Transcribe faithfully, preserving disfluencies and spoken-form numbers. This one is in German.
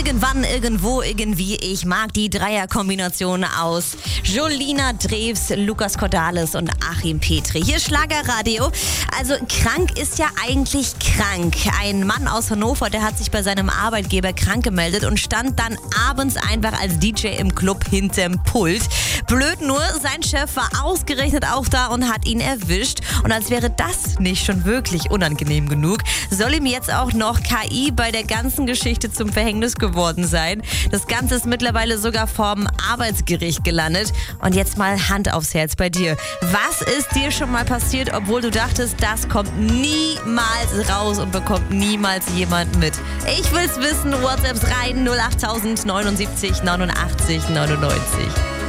Irgendwann, irgendwo, irgendwie. Ich mag die Dreierkombination aus Jolina Drews, Lukas Cordalis und Achim Petri. Hier Schlagerradio. Also krank ist ja eigentlich krank. Ein Mann aus Hannover, der hat sich bei seinem Arbeitgeber krank gemeldet und stand dann abends einfach als D J im Club hinterm Pult. Blöd nur, sein Chef war ausgerechnet auch da und hat ihn erwischt. Und als wäre das nicht schon wirklich unangenehm genug, soll ihm jetzt auch noch K I bei der ganzen Geschichte zum Verhängnis geworden sein. Das Ganze ist mittlerweile sogar vorm Arbeitsgericht gelandet. Und jetzt mal Hand aufs Herz bei dir. Was ist dir schon mal passiert, obwohl du dachtest, das kommt niemals raus und bekommt niemals jemand mit? Ich will's wissen. WhatsApps rein null acht null neunundsiebzig neunundachtzig neunundneunzig.